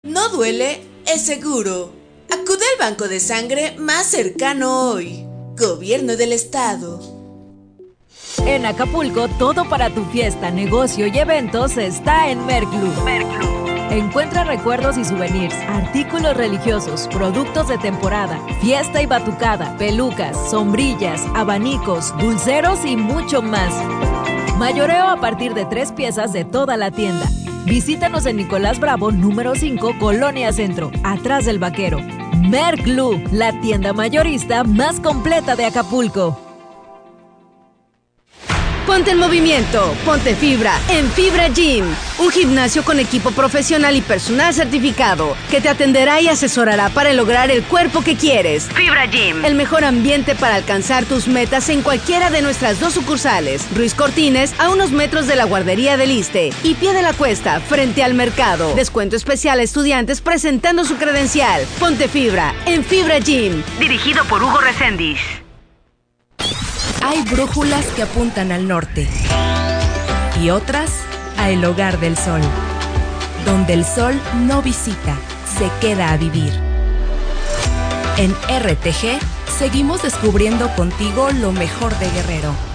No duele, es seguro. Acude al banco de sangre más cercano hoy. Gobierno del Estado. En Acapulco, todo para tu fiesta, negocio y eventos está en Merclub. Encuentra recuerdos y souvenirs, artículos religiosos, productos de temporada, fiesta y batucada, pelucas, sombrillas, abanicos, dulceros y mucho más. Mayoreo a partir de 3 piezas de toda la tienda. Visítanos en Nicolás Bravo, número 5, Colonia Centro, atrás del Vaquero. Merclub, la tienda mayorista más completa de Acapulco. Ponte en movimiento, ponte fibra en Fibra Gym, un gimnasio con equipo profesional y personal certificado que te atenderá y asesorará para lograr el cuerpo que quieres. Fibra Gym, el mejor ambiente para alcanzar tus metas en cualquiera de nuestras 2 sucursales, Ruiz Cortines a unos metros de la guardería del Iste y Pie de la Cuesta frente al mercado. Descuento especial a estudiantes presentando su credencial. Ponte fibra en Fibra Gym, dirigido por Hugo Reséndiz. Hay brújulas que apuntan al norte y otras a el hogar del sol, donde el sol no visita, se queda a vivir. En RTG seguimos descubriendo contigo lo mejor de Guerrero.